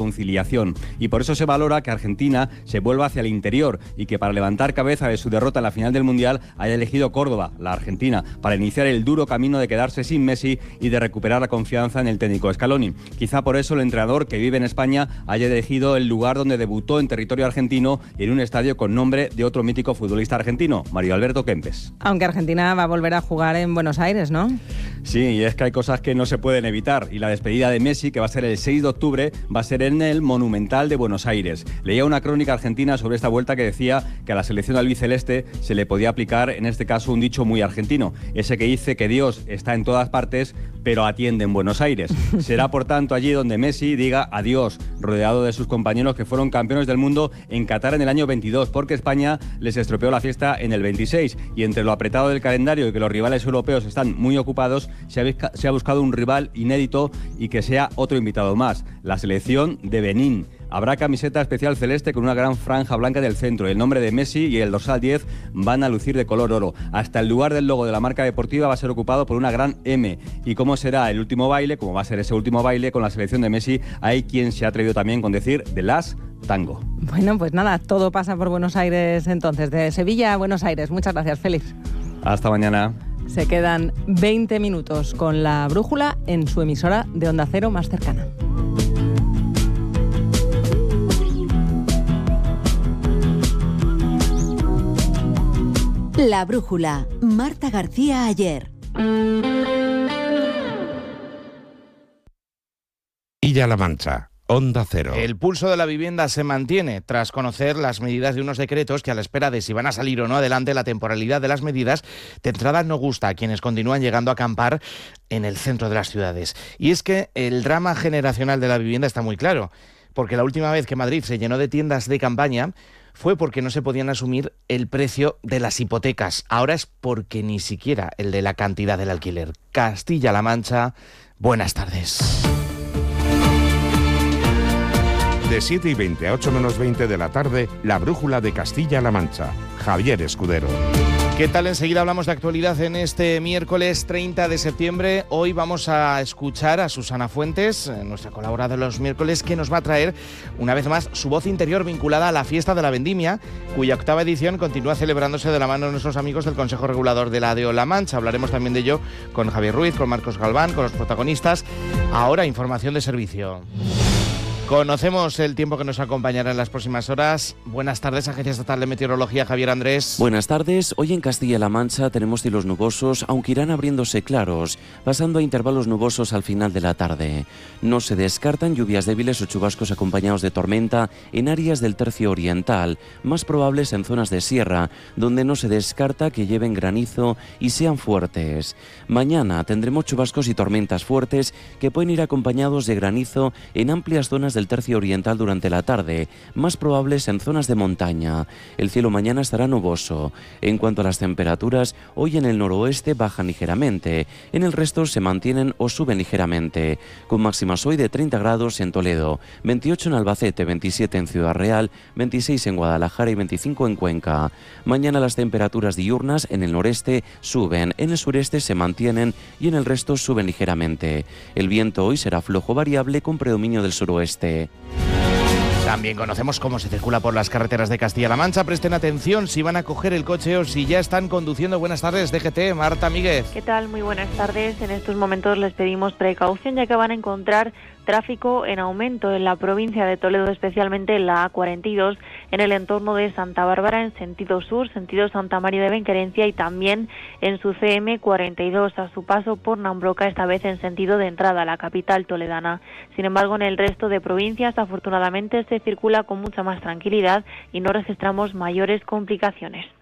conciliación. Y por eso se valora que Argentina se vuelva hacia el interior y que para levantar cabeza de su derrota en la final del Mundial haya elegido Córdoba, la Argentina, para iniciar el duro camino de quedarse sin Messi y de recuperar la confianza en el técnico Scaloni. Quizá por eso el entrenador, que vive en España, haya elegido el lugar donde debutó en territorio argentino y en un estadio con nombre de otro mítico futbolista argentino, Mario Alberto Kempes. Aunque Argentina va a volver a jugar en Buenos Aires, ¿no? Sí, y es que hay cosas que no se pueden evitar, y la despedida de Messi, que va a ser el 6 de octubre, va a ser en el Monumental de Buenos Aires. Leía una crónica argentina sobre esta vuelta que decía que a la selección albiceleste se le podía aplicar, en este caso, un dicho muy argentino, ese que dice que Dios está en todas partes, pero atiende en Buenos Aires. Será, por tanto, allí donde Messi diga adiós, rodeado de sus compañeros que fueron campeones del mundo en Qatar en el año 22, porque España les estropeó la fiesta en el 26, y entre lo apretado del calendario y que los rivales europeos están muy ocupados, se ha buscado un rival inédito y que sea otro invitado más, la selección de Benín. Habrá camiseta especial celeste con una gran franja blanca del centro. El nombre de Messi y el dorsal 10 van a lucir de color oro. Hasta el lugar del logo de la marca deportiva va a ser ocupado por una gran M. ¿Y cómo será el último baile? Como va a ser ese último baile con la selección de Messi, hay quien se ha atrevido también con decir The Last Tango. Bueno, pues nada, todo pasa por Buenos Aires entonces. De Sevilla a Buenos Aires. Muchas gracias, Félix. Hasta mañana. Se quedan 20 minutos con la brújula en su emisora de Onda Cero más cercana. La brújula, Marta García Ayer. Castilla-La Mancha, Onda Cero. El pulso de la vivienda se mantiene tras conocer las medidas de unos decretos que, a la espera de si van a salir o no adelante la temporalidad de las medidas, de entrada no gusta a quienes continúan llegando a acampar en el centro de las ciudades. Y es que el drama generacional de la vivienda está muy claro, porque la última vez que Madrid se llenó de tiendas de campaña fue porque no se podían asumir el precio de las hipotecas. Ahora es porque ni siquiera el de la cantidad del alquiler. Castilla-La Mancha, buenas tardes. De 7:20 a 8 menos 20 de la tarde, la brújula de Castilla-La Mancha. Javier Escudero. ¿Qué tal? Enseguida hablamos de actualidad en este miércoles 30 de septiembre. Hoy vamos a escuchar a Susana Fuentes, nuestra colaboradora de los miércoles, que nos va a traer una vez más su voz interior vinculada a la fiesta de la Vendimia, cuya octava edición continúa celebrándose de la mano de nuestros amigos del Consejo Regulador de la ADO-La Mancha. Hablaremos también de ello con Javier Ruiz, con Marcos Galván, con los protagonistas. Ahora, información de servicio. Conocemos el tiempo que nos acompañará en las próximas horas. Buenas tardes, Agencia Estatal de Meteorología, Javier Andrés. Buenas tardes. Hoy en Castilla-La Mancha tenemos cielos nubosos, aunque irán abriéndose claros, pasando a intervalos nubosos al final de la tarde. No se descartan lluvias débiles o chubascos acompañados de tormenta en áreas del tercio oriental, más probables en zonas de sierra, donde no se descarta que lleven granizo y sean fuertes. Mañana tendremos chubascos y tormentas fuertes que pueden ir acompañados de granizo en amplias zonas del tercio oriental durante la tarde, más probables en zonas de montaña. El cielo mañana estará nuboso. En cuanto a las temperaturas, hoy en el noroeste bajan ligeramente, en el resto se mantienen o suben ligeramente, con máximas hoy de 30 grados en Toledo, 28 en Albacete, 27 en Ciudad Real, 26 en Guadalajara y 25 en Cuenca. Mañana las temperaturas diurnas en el noreste suben, en el sureste se mantienen y en el resto suben ligeramente. El viento hoy será flojo variable con predominio del suroeste. También conocemos cómo se circula por las carreteras de Castilla-La Mancha. Presten atención si van a coger el coche o si ya están conduciendo. Buenas tardes, DGT, Marta Míguez. ¿Qué tal? Muy buenas tardes. En estos momentos les pedimos precaución, ya que van a encontrar tráfico en aumento en la provincia de Toledo, especialmente en la A42, en el entorno de Santa Bárbara en sentido sur, sentido Santa María de Benquerencia, y también en su CM42 a su paso por Nambroca, esta vez en sentido de entrada a la capital toledana. Sin embargo, en el resto de provincias, afortunadamente, se circula con mucha más tranquilidad y no registramos mayores complicaciones.